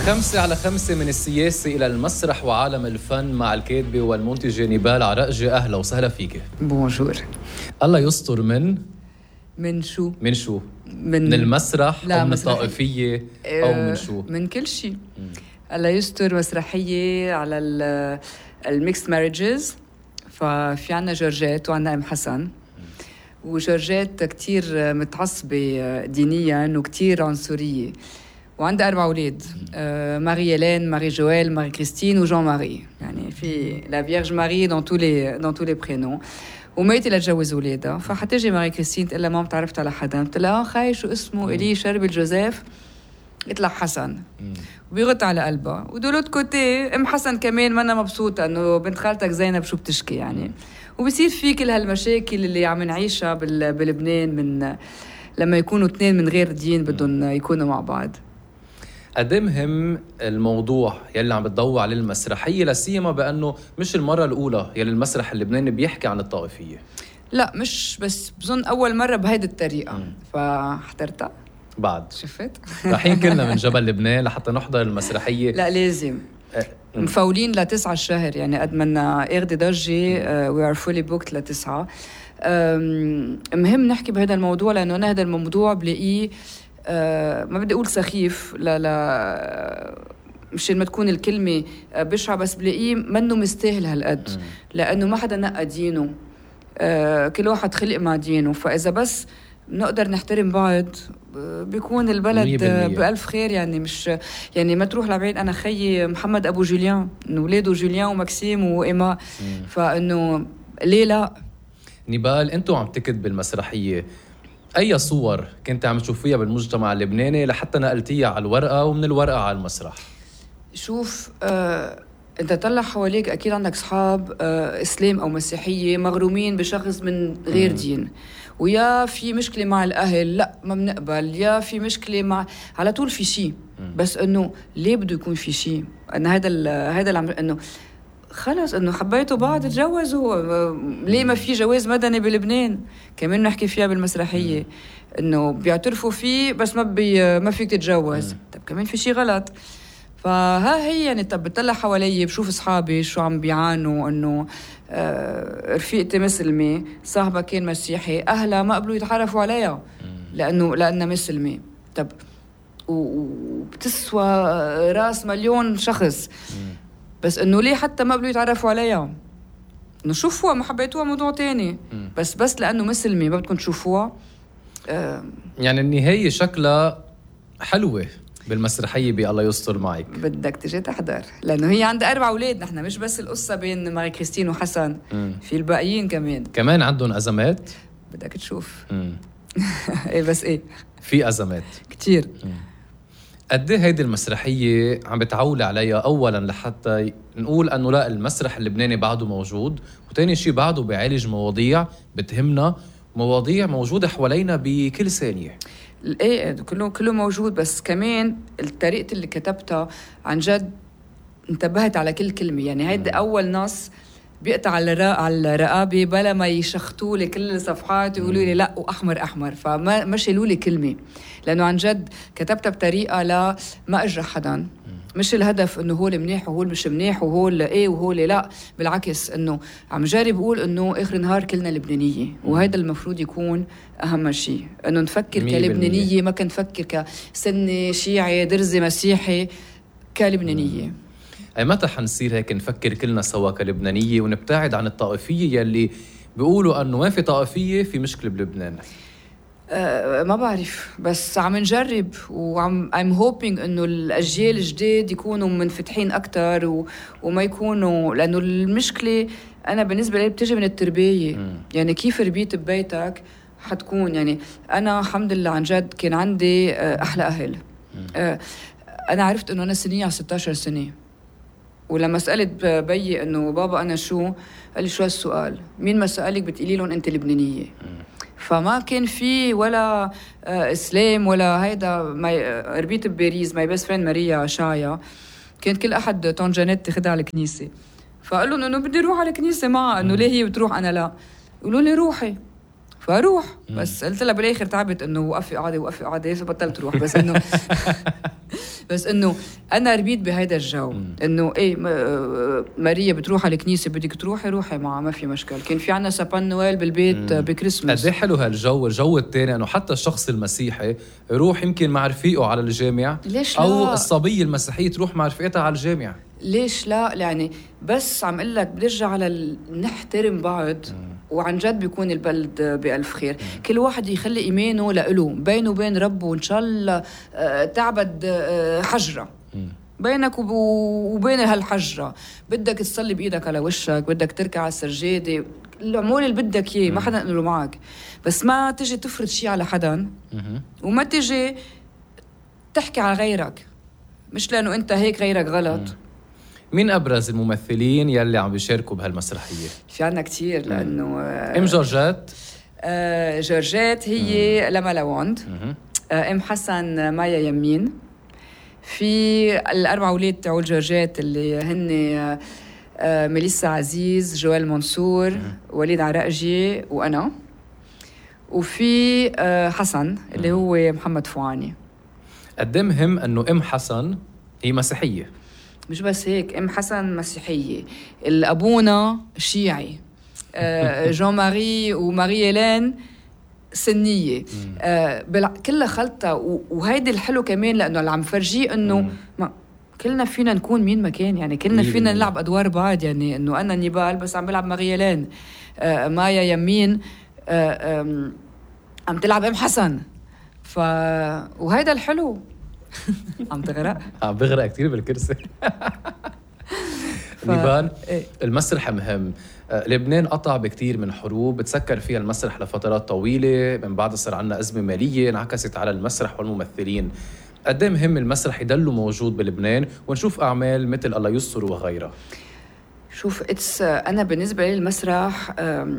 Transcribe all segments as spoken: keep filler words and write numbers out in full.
خمسة على خمسة من السياسة إلى المسرح وعالم الفن مع الكاتبة والمنتجة نبال عرقجي. أهلا وسهلا فيك. بونجور. الله يستر من من شو؟ من شو؟ من, من المسرح لا أو من مسرحية. الطائفية أو من شو؟ من كل شيء. الله يستر مسرحية على الميكس ماريجز. ففي عنا جورجيت وعنا أم حسن. وجورجيت كتير متعصبة دينيا وكتير عنصرية، وعندها أربع أولاد، آه ماري إلين، ماري جويل، ماري كريستين وجان ماري. يعني في لا فيرج ماري dans tous les dans tous les prénoms. وميتي لتجوز أولادها، فحتجي ماري كريستين تقول لها مام تعرفت على حدا؟ قلت لها خاي شو اسمه؟ إلي شربل جوزيف. يطلع حسن وبيغط على قلبها. ودولوت كوتي ام حسن كمان منا مبسوطه انه بنت خالتك زينب شو بتشكي يعني. وبصير في كل هالمشاكل اللي عم نعيشها بلبنان من لما يكونوا اثنين من غير دين بدهم يكونوا مع بعض. قد مهم الموضوع يلي عم بتضوي على المسرحيه، لسيما بانه مش المره الاولى يلي المسرح اللبناني بيحكي عن الطائفيه. لا مش بس، بظن اول مره بهيدي الطريقه. فحضرتها بعد شفت رايحين كلنا من جبل لبنان لحتى نحضر المسرحيه. لا لازم مفولين لتسعة الشهر، يعني قد منا اغدي ضجه وي ار فولي بوكت لتسعة. مهم نحكي بهذا الموضوع لانه انا هذا الموضوع بلاقيه أه ما بدي اقول سخيف، لا لا مشان ما تكون الكلمه بشعه، بس بلاقيه منه مستاهل هالقد، لانه ما حدا نقى دينه. أه كل واحد خلق مع دينه، فاذا بس نقدر نحترم بعض بيكون البلد بألف خير. يعني مش يعني ما تروح لبعيد. أنا خيي محمد أبو جوليان، ولاده جوليان ومكسيم وإيما، فإنه ليه لا. نبال، أنتوا عم تكتب بالمسرحية، أي صور كنت عم تشوفيها بالمجتمع اللبناني لحتى نقلتيها على الورقة ومن الورقة على المسرح؟ شوف آه أنت طلع حواليك أكيد عندك أصحاب آه إسلام أو مسيحية مغرومين بشخص من غير دين، ويا في مشكلة مع الأهل لا ما بنقبل، يا في مشكلة مع على طول في شيء. بس إنه ليه بده يكون في شيء؟ إن هذا ال هذا اللي إنه خلص إنه حبيتوا بعض تجوزوا. ليه ما في جواز مدني بلبنان؟ كمان نحكي فيها بالمسرحية إنه بيعترفوا فيه بس ما بي ما فيك تتجوز. طب كمان في شيء غلط. فها هي يعني طب بتطلع حوالي بشوف أصحابي شو عم بيعانوا، إنه آه رفيقتي مسلمة، صاحبها كان مسيحي، أهلها ما قبلوا يتعرفوا عليها لأنه لأنها مسلمة. طب وبتسوى راس مليون شخص، بس إنه ليه حتى ما قبلوا يتعرفوا عليها؟ إنه شوفوها ما حبيتوها موضوع تاني، بس بس لأنه مسلمة ما بدكم تشوفوها. آه يعني النهاية شكلها حلوة بالمسرحية بالله يستر معك. بدك تجي تحضر لأنه هي عندها أربع أولاد. نحن مش بس القصة بين ماري كريستين وحسن، مم. في الباقيين كمان كمان عندهم أزمات. بدك تشوف. إيه بس إيه في أزمات كتير. قد ايه هيدي المسرحية عم بتعول عليها؟ أولا لحتى نقول أنه لا المسرح اللبناني بعده موجود، وتاني شيء بعده بيعالج مواضيع بتهمنا، مواضيع موجودة حوالينا بكل ثانية. ايه كله كله موجود، بس كمان الطريقة اللي كتبتها عن جد انتبهت على كل كلمة. يعني هيدا أول نص بيقطع على على رقابي بلا ما يشخطوا لي كل الصفحات ويقولوا لي لا وأحمر أحمر، فما ما شيلوا لي كلمة، لأنه عن جد كتبتها بطريقة لا ما أجرح حدا. مش الهدف إنه هو منيح وهو مش منيح وهو إيه وهو لا، بالعكس إنه عم جارب أقول إنه آخر نهار كلنا لبنانية، وهذا المفروض يكون أهم شيء، إنه نفكر كلبنانية، ما كنفكر كسني شيعي درزي مسيحي، كلبنانية. أي متى حنصير هيك نفكر كلنا سوا كلبنانية ونبتعد عن الطائفية يلي بيقولوا أنه ما في طائفية في مشكلة بلبنان؟ أه ما بعرف، بس عم نجرب وعم I'm hoping إنه الأجيال الجديد يكونوا منفتحين أكتر و... وما يكونوا، لأنه المشكلة أنا بالنسبة لي بتجي من التربية. م. يعني كيف ربيت ببيتك حتكون. يعني أنا الحمد لله عن جد كان عندي أحلى أهل. أه أنا عرفت إنه أنا سنية على ستة عشر سنة، ولما سألت بيي إنه بابا أنا شو، قال لي شو هالسؤال؟ مين ما سألك بتقولي لهم أنت لبنانية. فما كان في ولا إسلام ولا هيدا. ربيت بباريس، ماي بيست فريند ماريا شايا، كانت كل أحد طنجانات تاخدها على الكنيسة، فقال لهم إنه بدي أروح على الكنيسة معها، إنه ليه هي بتروح أنا لا؟ يقولوا لي روحي، فاروح. بس قلت لها بالاخر تعبت انه وقفي قعده وقفي قعده، فبطلت اروح. بس انه بس انه انا ربيت بهيدا الجو انه ايه ماريا بتروح على الكنيسه بدك تروحي روحي معها ما في مشكل. كان في عنا سابان نويل بالبيت بكريسماس. قد ايه حلو هالجو. الجو الثاني انه حتى الشخص المسيحي يروح يمكن مع رفيقه على الجامع، ليش او لا؟ الصبيه المسيحيه تروح مع رفيقتها على الجامع. ليش لا؟ يعني بس عم اقول لك بنرجع على ال... نحترم بعض. مم. وعن جد بيكون البلد بألف خير. مم. كل واحد يخلي إيمانه لإله بينه وبين ربه، وإن شاء الله تعبد حجرة مم. بينك وبين هالحجرة. بدك تصلي بإيدك على وشك، بدك تركع على السجادة، العمول اللي بدك إياه، ما حدا يقوله معك. بس ما تجي تفرض شيء على حدا مم. وما تجي تحكي على غيرك، مش لأنه أنت هيك غيرك غلط. مم. مين أبرز الممثلين يلي عم بيشاركوا بهالمسرحية؟ في عنا كتير لأنه أم جورجيت. آه جورجيت هي مم. لما لواند. آه أم حسن مايا يمين. في الأربع أولاد تاعول جورجيت اللي هن آه ميليسا عزيز، جوال منصور، مم. وليد عراقجي وأنا. وفي آه حسن اللي هو محمد فواني. قد ايه مهم أنه أم حسن هي مسيحية؟ مش بس هيك، ام حسن مسيحيه، الابونا شيعي، آه جون ماري وماري إيلين سنيه، آه كلها خلطه. وهيدي الحلو كمان لانه اللي عم فرجيه انه ما كلنا فينا نكون مين ما كان، يعني كلنا فينا نلعب ادوار بعض. يعني انه انا نيبال بس عم بلعب ماري إيلين، آه مايا يمين آه عم تلعب ام حسن. ف وهيدا الحلو. عم تغرق؟ عم بغرق كتير بالكرسي. ف... نيبال، إيه؟ المسرح مهم. لبنان قطع بكتير من حروب بتسكر فيها المسرح لفترات طويلة، من بعد صار عنا أزمة مالية انعكست على المسرح والممثلين. قد ايه مهم المسرح يضل موجود بلبنان ونشوف أعمال مثل الله يستر وغيرها؟ شوف اتس أنا بالنسبة لي المسرح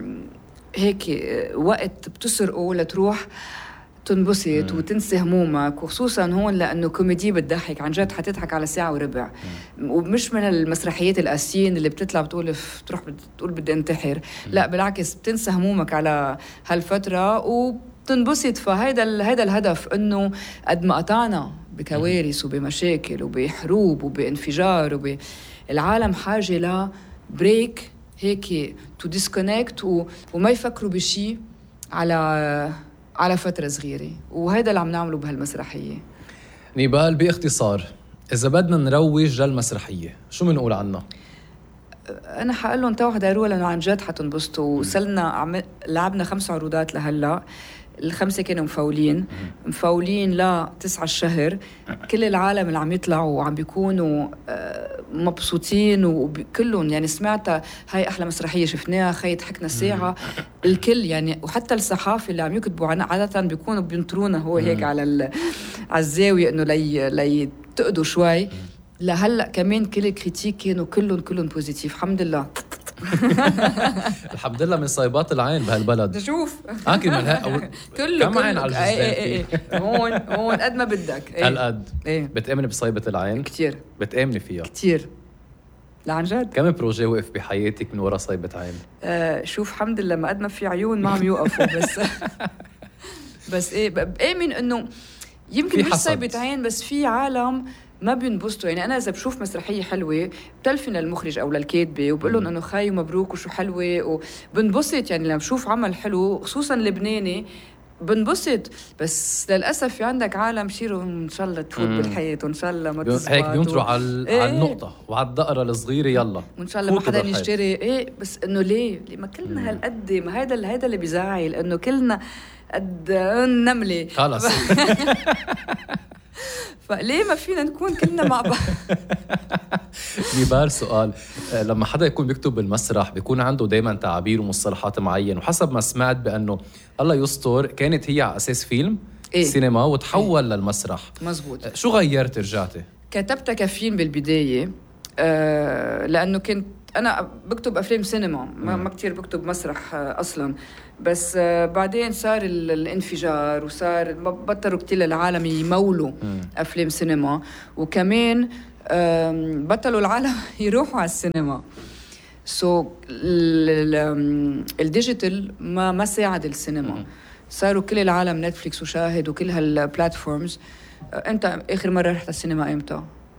هيك وقت بتسرقه لتروح تنبسط وتنسي همومك، وخصوصا هون لانه كوميدي بتضحك عن جد، حتضحك على ساعه وربع. مم. ومش من المسرحيات القاسيين اللي بتطلع بتقول تروح بتقول بدي انتحر. مم. لا بالعكس، بتنسى همومك على هالفتره وبتنبسط. فهيدا هيدا الهدف، انه قد ما قطعنا بكوارث وبمشاكل وبحروب وبانفجار وب العالم حاجه ل بريك هيك تو ديسكونكت وما يفكروا بشيء على على فترة صغيرة. وهذا اللي عم نعمله بهالمسرحية. نيبال، باختصار إذا بدنا نروج للمسرحية شو منقول عنها؟ أنا حقول لهم تو حضروها لأنه عن جد حتنبسطوا. وصلنا عم... لعبنا خمس عروضات لهلا، الخمسة كانوا مفاولين مفاولين لتسعة الشهر. كل العالم اللي عم يطلعوا وعم بيكونوا مبسوطين وكلهم. يعني سمعتها هاي أحلى مسرحية شفناها، خي ضحكنا ساعة الكل يعني. وحتى الصحافة اللي عم يكتبوا عنا عادة بيكونوا بينطرونا هو هيك على على الزاوية إنه لي ليتقدوا شوي. لهلا كمان كل الكريتيك كانوا كلهم كلهم بوزيتيف الحمد لله. الحمد لله من صيبات العين بهالبلد. شوف اكيد من هال كله كم عين على الجزائر. هون هون قد ما بدك. هالقد بتآمني بصيبة العين؟ كتير بتآمني فيها كتير لعن جد. كم بروجي وقف بحياتك من ورا صيبة عين؟ آه شوف الحمد لله ما قد ما في عيون ما عم يوقفوا. بس بس ايه بآمن انه يمكن مش صيبة عين بس في عالم ما بينبسطوا. يعني أنا إذا بشوف مسرحية حلوة بتلفن للمخرج أو للكاتبة وبقول لهم إنه خاي ومبروك وشو حلوة وبنبسط. يعني لما بشوف عمل حلو خصوصا لبناني بنبسط. بس للأسف في عندك عالم شيروا إن شاء الله تفوت بالحياة وإن شاء الله ما تزبط هيك بينطروا على إيه؟ على النقطة وعلى الدقرة الصغيرة يلا وإن شاء الله ما حدا يشتري. إيه بس إنه ليه؟ ليه ما كلنا هالقد؟ ما هيدا هيدا اللي بيزعل إنه كلنا قد النملة خلص. فليه ما فينا نكون كلنا مع بعض؟ نيبال، سؤال. لما حدا يكون بيكتب بالمسرح بيكون عنده دايما تعابير ومصطلحات معين، وحسب ما سمعت بأنه الله يستر كانت هي على أساس فيلم إيه؟ سينما وتحول إيه؟ للمسرح. مزبوط. شو غيرت رجعتي؟ كتبت كفيلم بالبداية آه لأنه كنت أنا بكتب أفلام سينما ما, ما كتير بكتب مسرح آه أصلاً. بس آه بعدين صار الانفجار وصار بطلوا كتير العالم يمولوا مم. أفلام سينما، وكمان آه بطلوا العالم يروحوا على السينما. سو so, الديجيتال ما ما ساعد السينما. مم. صاروا كل العالم نتفليكس وشاهد وكل هالبلاتفورمز انت اخر مره رحت السينما امتى؟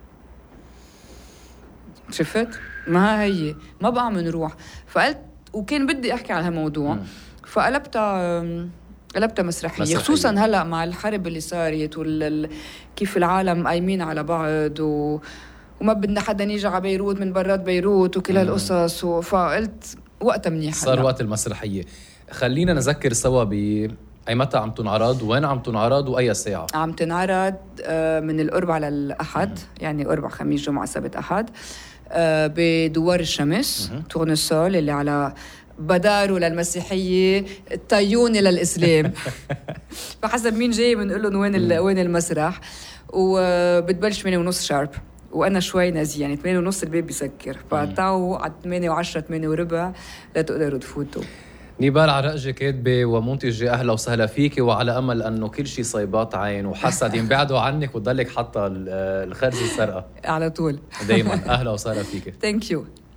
شفت؟ ما هي ما بقى منروح. فقلت وكان بدي احكي على هالموضوع، فقلبتها قلبتها مسرحيه. مسرحية خصوصا هلا مع الحرب اللي صارت وال كيف العالم قايمين على بعض و... وما بدنا حدا يجي على بيروت من برات بيروت وكل هالقصص و... فقلت وقتها منيح صار وقت المسرحيه. خلينا نذكر سوا ب اي متى عم تنعرض، وين عم تنعرض، واي ساعه؟ عم تنعرض من الاربعاء للاحد، يعني اربع خميس جمعه سبت احد، بدوار الشمس تورنسول اللي على بداروا للمسيحيه التايوني للاسلام. فحسب مين جاي بنقول لهم وين وين المسرح. وبتبلش ثمانية ونص شارب، وانا شوي نازيه يعني ثمانية ونص الباب بيسكر، فتعوا على ثمانية وعشرة ثمانية وربع لا تقدروا تفوتوا. نيبال عرقجي كاتبه ومنتجه اهلا وسهلا فيكي، وعلى امل انه كل شيء صيبات عين وحسد ينبعدوا عنك وتضلك حاطه الخرزه السرقه على طول. دايما اهلا وسهلا فيكي. ثانك يو.